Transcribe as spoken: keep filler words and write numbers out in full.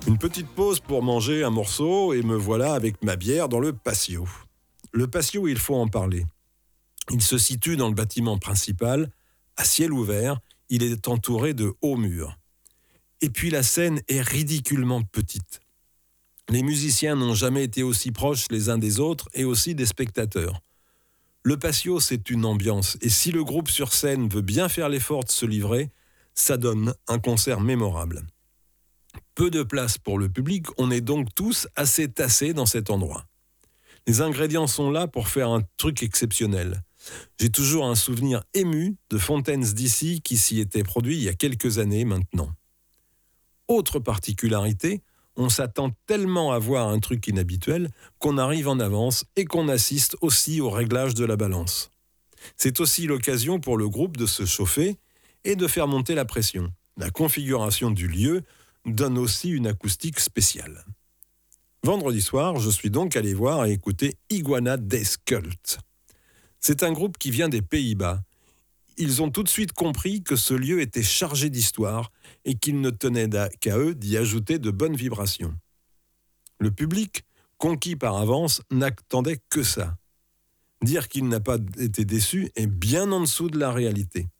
Une petite pause pour manger un morceau et me voilà avec ma bière dans le patio. Le patio, il faut en parler. Il se situe dans le bâtiment principal, à ciel ouvert, il est entouré de hauts murs. Et puis la scène est ridiculement petite. Les musiciens n'ont jamais été aussi proches les uns des autres et aussi des spectateurs. Le patio, c'est une ambiance, et si le groupe sur scène veut bien faire l'effort de se livrer, ça donne un concert mémorable. Peu de place pour le public, on est donc tous assez tassés dans cet endroit. Les ingrédients sont là pour faire un truc exceptionnel. J'ai toujours un souvenir ému de Fontaines D C qui s'y était produit il y a quelques années maintenant. Autre particularité, on s'attend tellement à voir un truc inhabituel qu'on arrive en avance et qu'on assiste aussi au réglage de la balance. C'est aussi l'occasion pour le groupe de se chauffer et de faire monter la pression. La configuration du lieu donne aussi une acoustique spéciale. Vendredi soir, je suis donc allé voir et écouter Iguana Death Cult. C'est un groupe qui vient des Pays-Bas. Ils ont tout de suite compris que ce lieu était chargé d'histoire et qu'il ne tenait qu'à eux d'y ajouter de bonnes vibrations. Le public, conquis par avance, n'attendait que ça. Dire qu'il n'a pas été déçu est bien en dessous de la réalité.